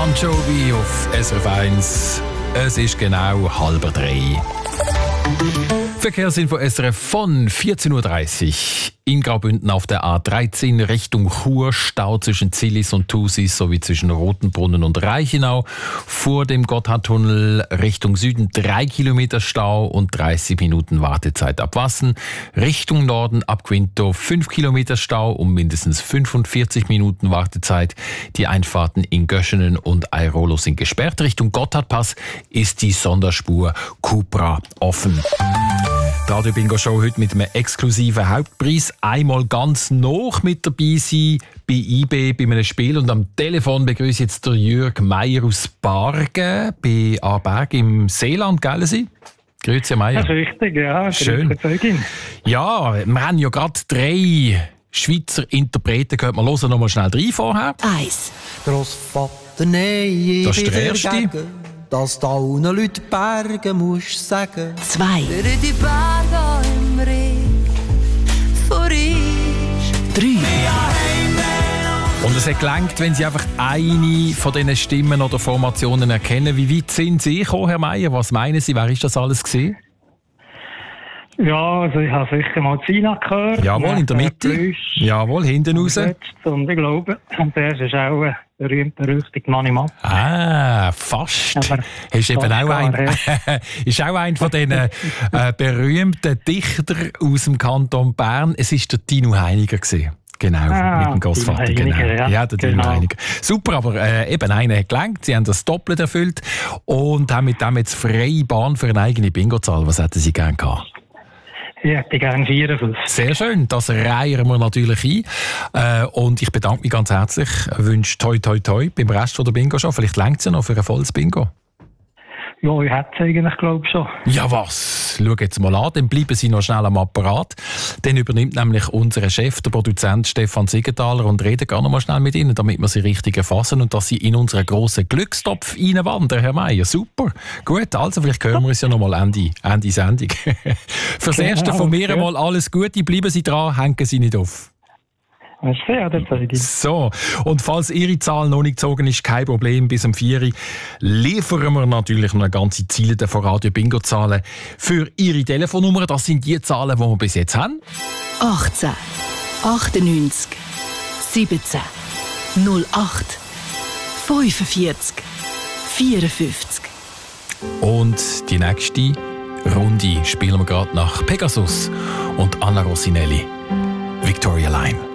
Bon Jovi auf SRF 1. Es ist genau 2:30. Verkehrsinfo SRF von 14:30 Uhr. In Graubünden auf der A13 Richtung Chur, Stau zwischen Zillis und Thusis sowie zwischen Rotenbrunnen und Reichenau. Vor dem Gotthardtunnel Richtung Süden 3 Kilometer Stau und 30 Minuten Wartezeit ab Wassen. Richtung Norden ab Quinto 5 Kilometer Stau und mindestens 45 Minuten Wartezeit. Die Einfahrten in Göschenen und Airolo sind gesperrt. Richtung Gotthardpass ist die Sonderspur Cupra offen. Die Radio Bingo Show heute mit einem exklusiven Hauptpreis. Einmal ganz noch mit dabei sein bei IB bei einem Spiel. Und am Telefon begrüße ich jetzt der Jürg Meier aus Bargen bei Aarberg im Seeland, gell Sie? Grüezi, Herr Meier. Das ist richtig, ja. Schön. Ja, wir haben ja gerade 3 Schweizer Interpreten gehört. Wir hören noch mal schnell 3 vorher. 1. Grossvater, nein, Das ist der erste. Dass da unten Leute Berge musst sagen. 2. Für die Berge im Regen vor uns. 3. Und es hat gelangt, wenn Sie einfach eine von diesen Stimmen oder Formationen erkennen. Wie weit sind Sie gekommen, Herr Meier? Was meinen Sie? Wer ist das alles gewesen? Ja, also ich habe sicher mal Zina gehört. Jawohl, in der Mitte. Plüsch. Jawohl, hinten raus. Und ich glaube, der ist auch ein berühmt-berüchtigt Mann. Ah, fast. Aber Ist eben fast auch ein, gar, ist auch ein von diesen berühmten Dichtern aus dem Kanton Bern. Es war der Tino Heiniger gewesen. Genau, mit dem Grossvater. Tino Heiniger, Genau. Ja, der Tino genau. Heiniger. Super, aber eben einer hat gelangt. Sie haben das Doppelt erfüllt und haben mit dem jetzt freie Bahn für eine eigene Bingo-Zahl. Was hätten Sie gerne gehabt? Ich hätte gerne 54. Sehr schön, das reihen wir natürlich ein. Und ich bedanke mich ganz herzlich. Ich wünsche toi toi toi beim Rest der Bingo-Show. Vielleicht reicht es ja noch für ein volles Bingo. Ja, ich hätte es eigentlich, glaube ich, schon. Ja was? Schau jetzt mal an, dann bleiben Sie noch schnell am Apparat. Dann übernimmt nämlich unser Chef, der Produzent Stefan Siegenthaler, und redet gar noch mal schnell mit Ihnen, damit wir Sie richtig erfassen und dass Sie in unseren grossen Glückstopf reinwandern, Herr Meier. Super. Gut, also vielleicht hören wir uns ja noch mal Ende Sendung. Fürs Erste von mir einmal alles Gute, bleiben Sie dran, hängen Sie nicht auf. So, und falls Ihre Zahl noch nicht gezogen ist, kein Problem, bis um 4 Uhr liefern wir natürlich noch eine ganze Ziele von Radio Bingo Zahlen für Ihre Telefonnummer. Das sind die Zahlen, die wir bis jetzt haben. 18, 98, 17, 08, 45, 54. Und die nächste Runde spielen wir gerade nach Pegasus und Anna Rossinelli. Victoria Line.